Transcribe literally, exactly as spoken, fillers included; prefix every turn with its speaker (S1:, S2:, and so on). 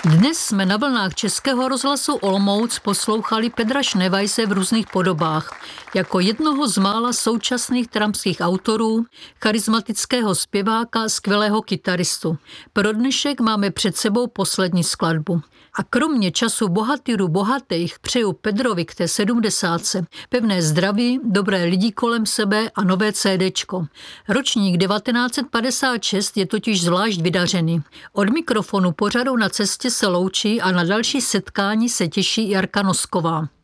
S1: Dnes jsme na vlnách Českého rozhlasu Olomouc poslouchali Pedra Šneweise v různých podobách, jako jednoho z mála současných trampských autorů, charismatického zpěváka, skvělého kytaristu. Pro dnešek máme před sebou poslední skladbu. A kromě času bohatýrů bohatých přeju Pedrovi k té sedmdesátce pevné zdraví, dobré lidi kolem sebe a nové CDčko. Ročník devatenáct set padesát šest je totiž zvlášť vydařený. Od mikrofonu pořadu Na cestě se loučí a na další setkání se těší Jarka Nosková.